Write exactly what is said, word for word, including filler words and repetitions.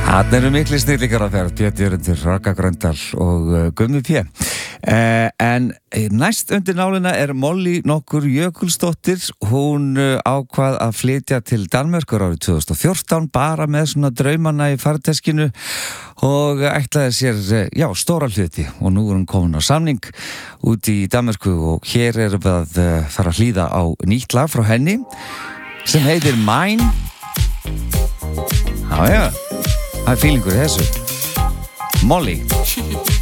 Þarna eru mikli snillingar að ferð, Björn Jörundur, Raka Gröndal og uh, Gummi P. Uh, en næst undir nálina er Molly nokkur Jökulsdóttir. Hún uh, ákvað að flytja til Danmerkur árið tvö þúsund og fjórtán bara með svona draumana í farteskinu og ætlaði sér, uh, já, stóra hluti og nú er hún komin á samning út í Danmörku og hér erum við að uh, fara að hlýða á nýtt lag frá henni sem heitir Mine. Já, já. Það er fílingur í þessu. Molly.